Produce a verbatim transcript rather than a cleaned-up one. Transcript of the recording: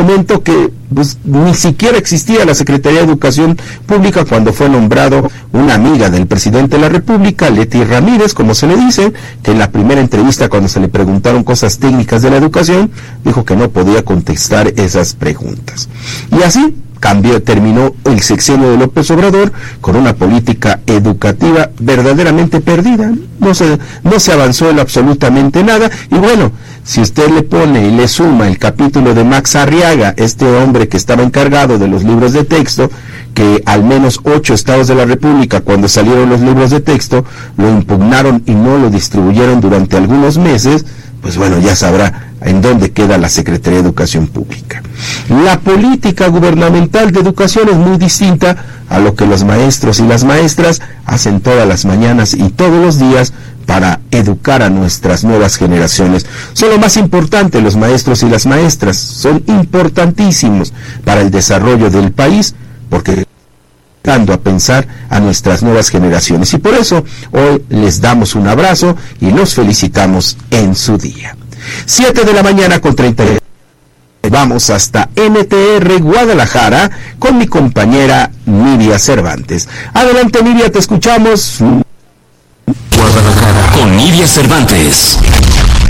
momento que pues, ni siquiera existía la Secretaría de Educación Pública cuando fue nombrado una amiga del presidente de la República, Leti Ramírez, como se le dice, que en la primera entrevista cuando se le preguntaron cosas técnicas de la educación, dijo que no podía contestar esas preguntas. Y así cambió, terminó el sexenio de López Obrador con una política educativa verdaderamente perdida. No se, no se avanzó en absolutamente nada. Y bueno, si usted le pone y le suma el capítulo de Max Arriaga, este hombre que estaba encargado de los libros de texto, que al menos ocho estados de la República, cuando salieron los libros de texto, lo impugnaron y no lo distribuyeron durante algunos meses, pues bueno, ya sabrá en dónde queda la Secretaría de Educación Pública. La política gubernamental de educación es muy distinta a lo que los maestros y las maestras hacen todas las mañanas y todos los días para educar a nuestras nuevas generaciones. Son lo más importante los maestros y las maestras, son importantísimos para el desarrollo del país, porque dando a pensar a nuestras nuevas generaciones. Y por eso hoy les damos un abrazo y los felicitamos en su día. siete de la mañana con treinta. Vamos hasta N T R Guadalajara con mi compañera Nidia Cervantes. Adelante, Nidia, te escuchamos. Guadalajara con Nidia Cervantes.